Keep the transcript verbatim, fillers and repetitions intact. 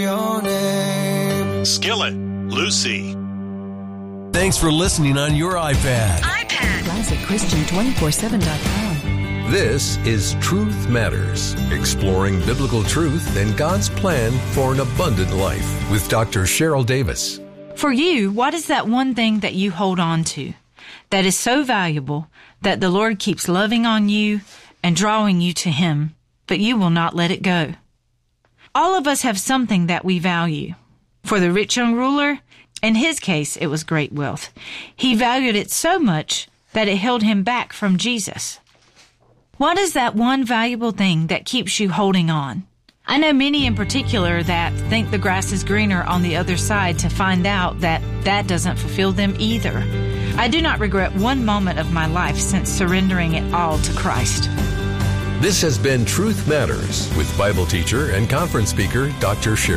Your name. Skillet, Lucy. Thanks for listening on your iPad. iPad. Classic Christian two four seven dot com. This is Truth Matters, exploring biblical truth and God's plan for an abundant life with Doctor Cheryl Davis. For you, what is that one thing that you hold on to that is so valuable that the Lord keeps loving on you and drawing you to Him, but you will not let it go? All of us have something that we value. For the rich young ruler, in his case, it was great wealth. He valued it so much that it held him back from Jesus. What is that one valuable thing that keeps you holding on? I know many in particular that think the grass is greener on the other side to find out that that doesn't fulfill them either. I do not regret one moment of my life since surrendering it all to Christ. This has been Truth Matters with Bible teacher and conference speaker Doctor Cheryl.